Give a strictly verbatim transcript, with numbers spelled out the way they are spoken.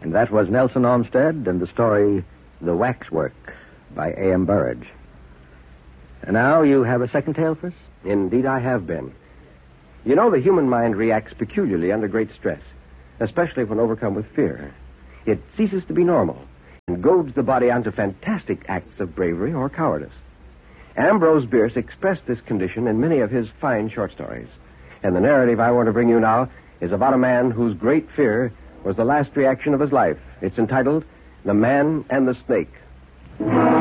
And that was Nelson Olmsted and the story The Waxwork by A M Burrage. And now you have a second tale for us? Indeed, I have, Ben. You know, the human mind reacts peculiarly under great stress, especially when overcome with fear. It ceases to be normal and goads the body onto fantastic acts of bravery or cowardice. Ambrose Bierce expressed this condition in many of his fine short stories. And the narrative I want to bring you now is about a man whose great fear was the last reaction of his life. It's entitled The Man and the Snake.